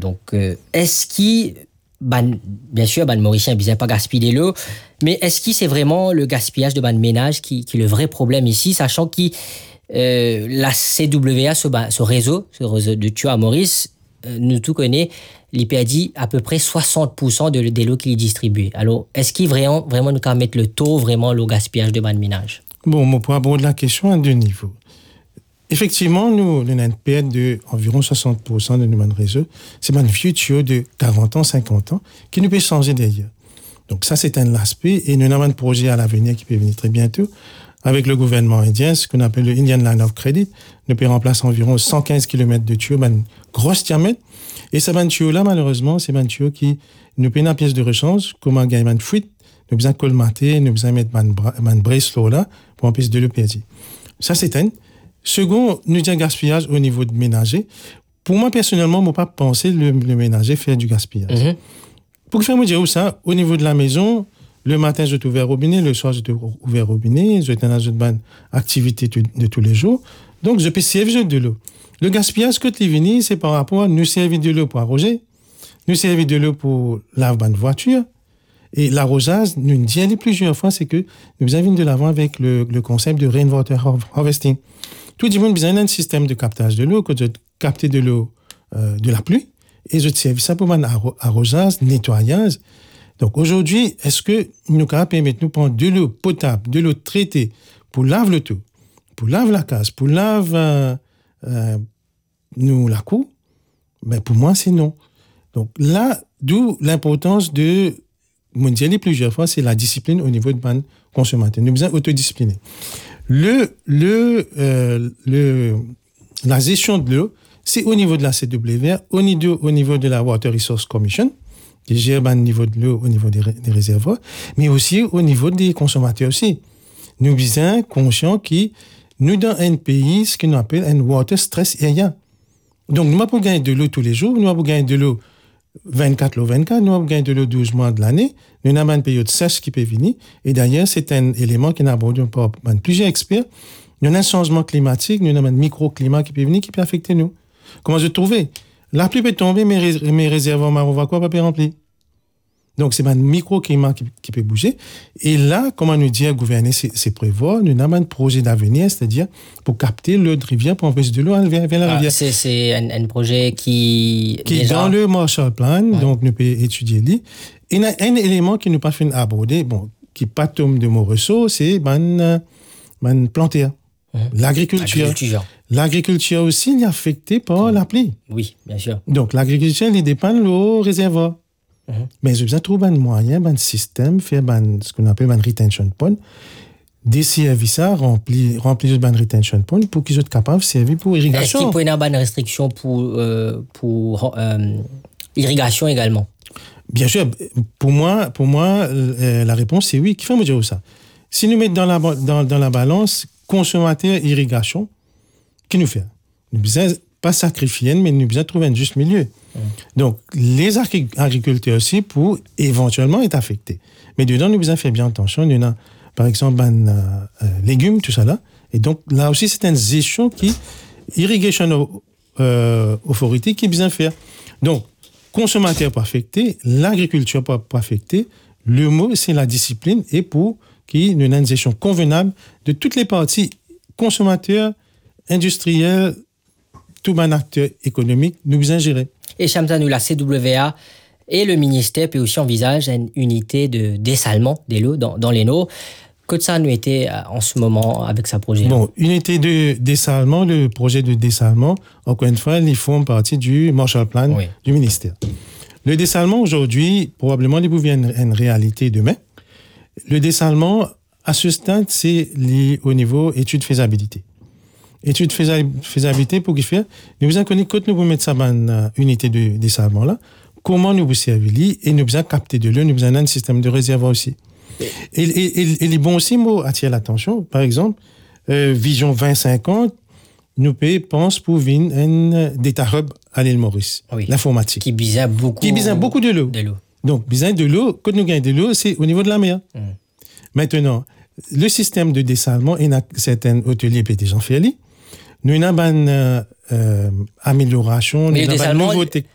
Donc, est-ce qu'il... bien sûr, les Mauriciens ne pas gaspiller l'eau, mais est-ce que c'est vraiment le gaspillage de ménage qui est le vrai problème ici, sachant que la CWA, ce réseau de tuyaux à Maurice, nous tout connaît, il perdit à peu près 60% des lots qu'il est distribué. Alors, est-ce qu'il vraiment nous peut mettre le taux vraiment le gaspillage de ménage? Bon, pour aborder la question à deux niveaux. Effectivement, nous avons une perte d'environ 60% de nos réseaux. C'est un vieux tuyau de 40 ans, 50 ans, qui nous peut changer d'ailleurs. Donc ça, c'est un aspect. Et nous avons un projet à l'avenir qui peut venir très bientôt avec le gouvernement indien, ce qu'on appelle le Indian Line of Credit. Nous peut remplacer environ 115 km de tuyaux, une grosse diamètre. Et ce tuyau-là, malheureusement, c'est un tuyau qui nous paye une pièce de rechange, comme un gagnement de fuite. Nous besoin colmater, nous besoin mettre un bracelet là pour empêcher de le perdre. Ça, c'est un. Second, nous avons un gaspillage au niveau de ménager. Pour moi, personnellement, je ne pas penser le ménager faire du gaspillage. Mm-hmm. Pour faire me dire où ça, au niveau de la maison, le matin, je suis ouvert au robinet, le soir, je suis ouvert au robinet, je suis dans une activité de tous les jours. Donc, je peux servir de l'eau. Le gaspillage que tu viens, c'est par rapport à nous servir de l'eau pour arroser, nous servir de l'eau pour laver une voiture. Et l'arrosage, nous disons plusieurs fois, c'est que nous avons de l'avant avec le concept de rainwater harvesting. Tout le monde a besoin d'un système de captage de l'eau, que je capte de l'eau de la pluie, et je servis ça pour un arrosage, nettoyage. Donc aujourd'hui, est-ce que nous pouvons permettre de prendre de l'eau potable, de l'eau traitée, pour laver le tout, pour laver la case, pour laver nous la cour? Ben pour moi, c'est non. Donc là, d'où l'importance de, je dis plusieurs fois, c'est la discipline au niveau de ban consommateur. Nous devons autodiscipliner. La gestion de l'eau, c'est au niveau de la CWR, au niveau de la Water Resource Commission, qui gère le niveau de l'eau au niveau des réservoirs, mais aussi au niveau des consommateurs aussi. Nous sommes conscients que nous, dans un pays, ce qu'on appelle un water stress area. Donc, nous ne pouvons pas gagner de l'eau tous les jours, nous ne pouvons pas gagner de l'eau 24 nous avons gagné de l'eau 12 mois de l'année. Nous avons une période sèche qui peut venir. Et d'ailleurs, c'est un élément qui est abordé par plusieurs experts. Nous avons un changement climatique, nous avons un microclimat qui peut venir, qui peut affecter nous. Comment je trouve? La pluie peut tomber, mes réservoirs marovacois ne peuvent pas remplir. Donc, c'est un microclimat qui peut bouger. Et là, comment nous dire, gouverner, c'est prévoir. Nous avons un projet d'avenir, c'est-à-dire pour capter l'eau de rivière, pour empêcher de l'eau vers la rivière. C'est un projet qui est dans le Marshall Plan, ouais. Donc nous pouvons étudier lui. Et il y a un élément qui nous pas fait aborder, bon, qui pas tombe de mon ressort, c'est planter. L'agriculture. L'agriculture aussi est affectée par la pluie. Oui, bien sûr. Donc l'agriculture, il dépend de l'eau réservoir. Mais je besoin de trouver un moyen, un système, faire ce qu'on appelle un retention pond, desservir ça, remplir un retention pond pour qu'ils soient capables de servir pour irrigation. Est-ce qu'il peut y avoir une restriction pour irrigation également? Bien sûr. Pour moi, la réponse c'est oui. Qui fait me dire ça? Si nous mettons dans la balance consommateur irrigation, qui nous fait? Nous besoin pas sacrifier, mais nous besoin trouver un juste milieu. Donc, les agriculteurs aussi, pour éventuellement être affectés. Mais dedans, nous avons fait bien attention. Nous avons, par exemple, légumes, tout ça là. Et donc, là aussi, c'est une gestion Irrigation Authority qui besoin faire. Donc, consommateur pas affecté, l'agriculture pas affectée. Le mot, c'est la discipline et pour qu'il y ait une gestion convenable de toutes les parties, consommateurs, industriels, tout un acteur économique, nous besoin gérer. Et Shamsa, nous, la CWA et le ministère peut aussi envisager une unité de dessalement des lots dans les NO. Que ça nous était en ce moment avec ce projet? Bon, unité de dessalement, le projet de dessalement, encore une fois, ils font partie du Marshall Plan du ministère. Le dessalement, aujourd'hui, probablement, il devient une réalité demain. Le dessalement, à ce stade, c'est lié au niveau étude de faisabilité. Étude de faisabilité pour qu'il fait, nous besoin connaître quand nous pouvons mettre ça dans unité de dessalement là, comment nous vous servir et nous besoin capter de l'eau, nous besoin d'un système de réservoir aussi. Et les bons aussi mots attirent l'attention. Par exemple, Vision 2050, nous pense pour venir un data hub à l'île Maurice, l'informatique. Qui besoin beaucoup de l'eau. Donc, besoin de l'eau, quand nous gagnons de l'eau, c'est au niveau de la mer. Maintenant, le système de dessalement, c'est un hôtelier qui est déjà fait. Nous avons une amélioration, mais le dessalement,